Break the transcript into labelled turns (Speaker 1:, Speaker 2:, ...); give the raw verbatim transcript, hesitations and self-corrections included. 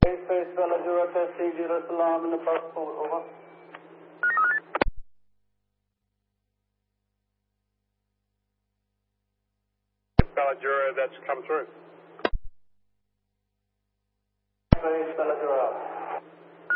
Speaker 1: Space Veladura testing zero Salam in the passport, over.
Speaker 2: Veladura, that's come through.
Speaker 1: Space Veladura.